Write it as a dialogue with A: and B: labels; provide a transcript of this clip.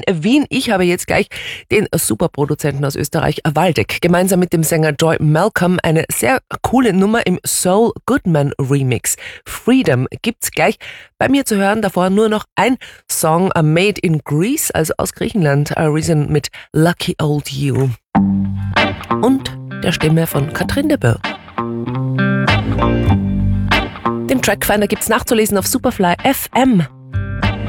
A: Wien. Ich habe jetzt gleich den Superproduzenten aus Österreich, Waldeck, gemeinsam mit dem Sänger Joy Malcolm eine sehr coole Nummer im Saul Goodman Remix. Freedom gibt's gleich bei mir zu hören. Davor nur noch ein Song, Made in Greece, also aus Griechenland, Reason mit Lucky Old You. Und der Stimme von Katrin de Boer. Den Trackfinder gibt's nachzulesen auf Superfly FM.